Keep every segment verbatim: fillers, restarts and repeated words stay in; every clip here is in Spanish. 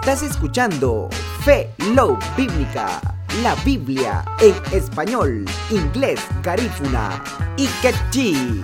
Estás escuchando Fe Love Bíblica, la Biblia en español, inglés, garífuna y quechí.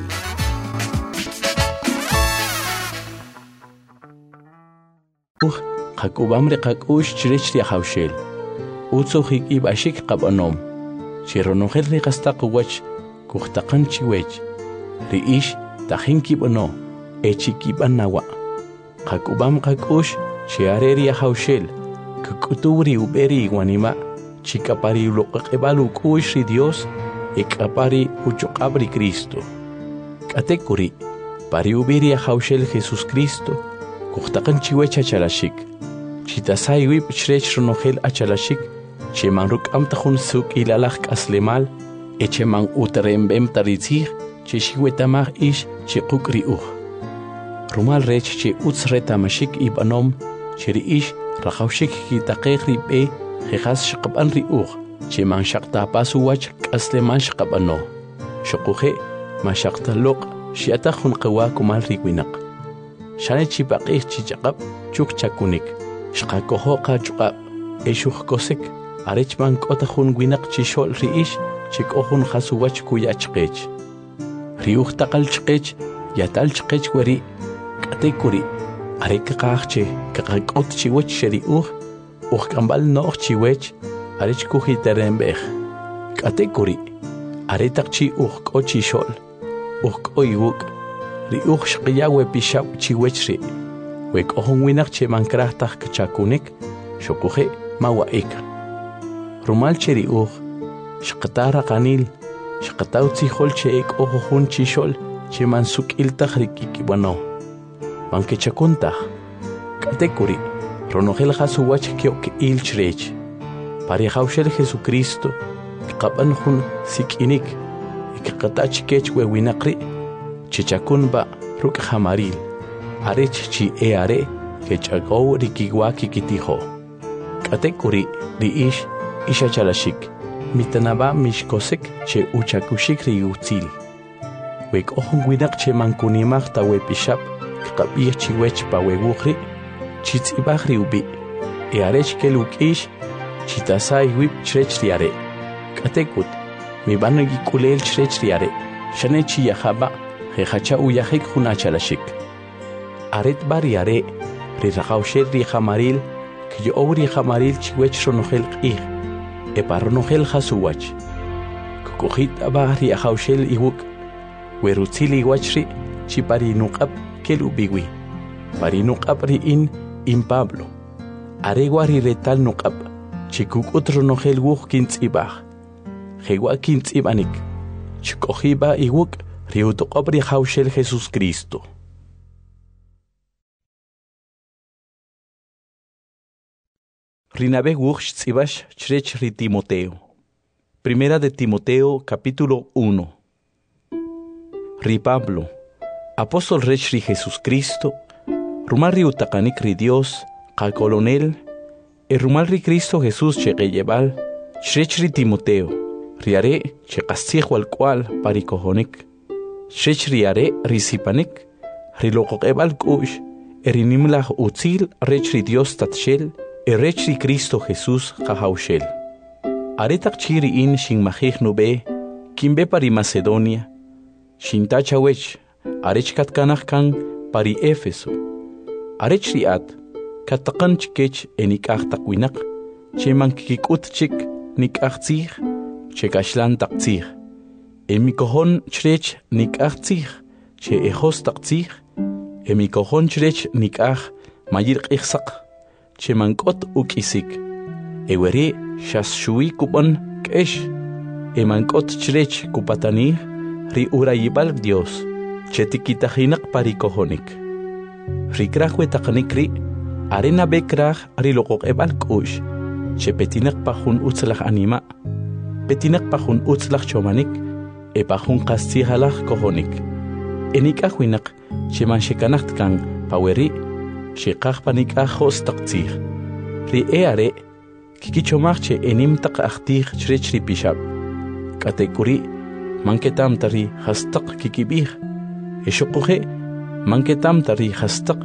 Hakubamre kakush chirechri haushel. Utso hik ibashik qabanom. Chironohel ri qastaq wach kuhtaqan chiwech. Riish tahin kibano echi kibanawa. Hakubam kakush chiareri haushel. Kukuturi uberi wanima chikapari loqebalu kush Dios ekapari uchuqabri Cristo. Katekuri pari uberi haushel Jesus Cristo. Kuhtaqan chiwech achalashik. Chitasay wip chrech ronohel achalashik. Cheman ruk am tahun suk ilalak aslemal. Echeman utrembem taritzih. Chishiwetamah ish chikukri uh. Rumal rech che utsretamashik ibanom. Cheri ish rakaushik kitaqeqri be. Jejas shaqaban ri uh. Cheman shaqtapasu wach aslemal shaqabano. Shokuhe mashaqtalok shiatahun qawa kumal riwinak. Shane chipaqih chichaqab chuk chakunik. Shqakoho qachuqab eshuk kosek. Arechman kotahun winak chishol riish chikohun khasuwach kuyachqech. Riuh taqal chqech yatal chqech wari katekuri. Arek qaqche qaqot chiwach sheriuh uh kambal noq chiwech arech kuhiterembeh. Katekuri aretaqchi uh kochishol uh koyuk. Riuh shqiyawe pishab chiwechri. Wek ohun winak cheman krahtaq kchakunik shokuhe mawaik. Rumal cheri uh shqatara qanil shqataw tzihol cheek ohun chishol cheman sukil tahrikiki wano. Manke chakuntah katekuri ronohel khasuwach kyok il chrech. Pari haushel Jesucristo qaban hun sikinik ikqatach kech we winaqri chichakun ba ruk hamaril arech chi e are kechagou rikiwaki kitiho. Katekuri riish isha chalashik mitanaba mishkosek che uchakushik riutzil. Wek ohun winak che mankunimach ta wepishap qabih chiwech pa wewukhri chitzibach riubi e arech kelukish chitasay wip chrech riare. Katekut mi banagi kulel chrech riare shane chi yahaba Jejacha uyahik hunachalashik. Aret bariare, rirahaushel rihamaril, que yo obri hamaril chiwech ronohel qih, eparonohel hasuwach. Kukuhit abari ahaushel iwuk, werutzili wachri, chipari nukab kelubiwi. Pari nukab in in Pablo. Areguari retal nukab, chikukut ronohel wuk kintzibah. Jegua kintzibanik. Chikohiba iwuk. Riuto obri haushel Jesus Cristo. Rinabe wuch tzibash chrech ri Timoteo. Primera de Timoteo, capítulo uno. Ri Pablo, apóstol rech ri Jesus Cristo, rumal ri utakanik ri Dios, ka colonel, e rumal ri Cristo Jesús cheqeyebal, chrech ri Timoteo, riare cheqasih wal cual parikohonik. Chrech riare risipanik, riloqoqebal kush, erinimlah utzil rech ri Dios tatshel, e rech ri Cristo Jesús qahaushel. Aretak chiri in shin mahih nube, kimbe pari Macedonia, shin tachawech, arech katkanach kan pari Éfeso. Arech riat, kataqan chikech enikach takwinak, cheman kikut chik nikach tzih, chekashlan tak tzih. Emikohon chrech nikach tzih, che ejos tak tzih, emikohon chrech nikach mayir qihsaq, che mankot ukisik. Ewere shas shui kupan kesh, emankot chrech kupatanih, ri urayibal Dios, che tikitahinak parikohonik. Rikrach wetakanikri, arena bekrach rilokok ebal kush, che petinak pahun utzlach anima, petinak pahun utzlach chomanik, epahun qastihalach kohonik. Enikah winak cheman shekanacht kan paweri shekah panikah hos taqtzih. Ri eare kikichomach che enim taq achtih chrech ri pishab. Katekuri manketam tari hastaq kikibih. Eshokuhe manketam tari hastaq